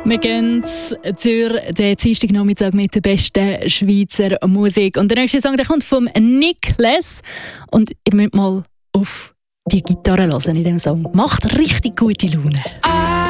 Wir gehen durch den Dienstagnachmittag mit der besten Schweizer Musik. Und der nächste Song der kommt vom Niklas. Und ihr müsst mal auf die Gitarre hören in diesem Song. Macht richtig gute Laune.